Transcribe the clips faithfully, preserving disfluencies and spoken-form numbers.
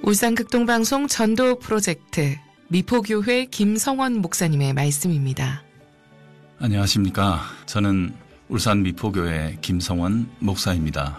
울산극동방송 전도 프로젝트 미포교회 김성원 목사님의 말씀입니다. 안녕하십니까. 저는 울산 미포교회 김성원 목사입니다.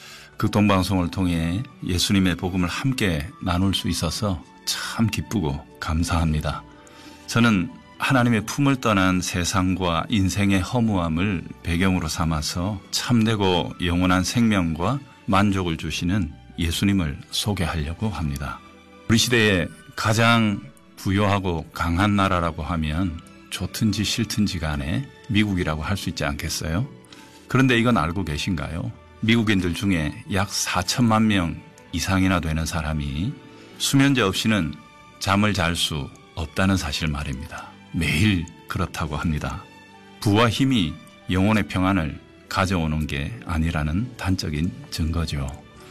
극동방송을 통해 예수님의 복음을 함께 나눌 수 있어서 참 기쁘고 감사합니다. 저는 하나님의 품을 떠난 세상과 인생의 허무함을 배경으로 삼아서 참되고 영원한 생명과 만족을 주시는 예수님을 소개하려고 합니다. 우리 시대에 가장 부유하고 강한 나라라고 하면 좋든지 싫든지 간에 미국이라고 할 수 있지 않겠어요? 그런데 이건 알고 계신가요? 미국인들 중에 약 사천만 명 이상이나 되는 사람이 수면제 없이는 잠을 잘 수 없다는 사실 말입니다. 매일 그렇다고 합니다. 부와 힘이 영혼의 평안을 가져오는 게 아니라는 단적인 증거죠.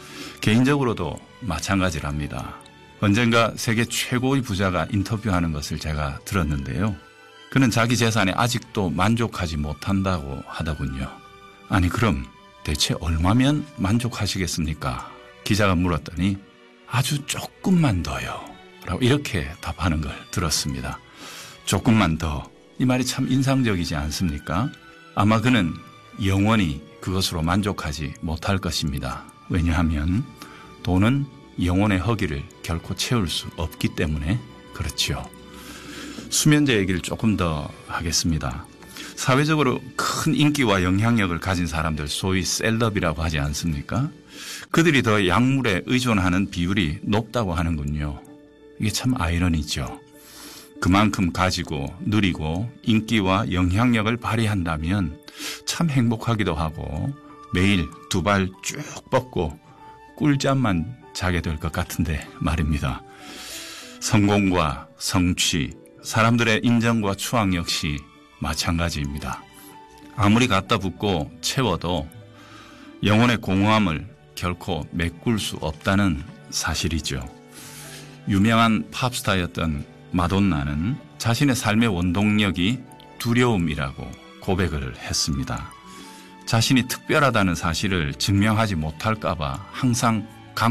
개인적으로도 마찬가지랍니다. 언젠가 세계 최고의 부자가 인터뷰하는 것을 제가 들었는데요. 그는 자기 재산에 아직도 만족하지 못한다고 하더군요. 아니 그럼 대체 얼마면 만족하시겠습니까? 기자가 물었더니 아주 조금만 더요 라고 이렇게 답하는 걸 들었습니다. 조금만 더. 이 말이 참 인상적이지 않습니까? 아마 그는 영원히 그것으로 만족하지 못할 것입니다. 왜냐하면 돈은 영혼의 허기를 결코 채울 수 없기 때문에 그렇지요. 수면제 얘기를 조금 더 하겠습니다. 사회적으로 큰 인기와 영향력을 가진 사람들, 소위 셀럽이라고 하지 않습니까? 그들이 더 약물에 의존하는 비율이 높다고 하는군요. 이게 참 아이러니죠. 그만큼 가지고 누리고 인기와 영향력을 발휘한다면 참 행복하기도 하고 매일 두 발 쭉 뻗고 꿀잠만 자게 될 것 같은데 말입니다. 성공과 성취, 사람들의 인정과 추앙 역시 마찬가지입니다. 아무리 갖다 붓고 채워도 영혼의 공허함을 결코 메꿀 수 없다는 사실이죠. 유명한 팝스타였던 마돈나는 자신의 삶의 원동력이 두려움이라고 고백을 했습니다. 자신이 특별하다는 사실을 증명하지 못할까 봐 항상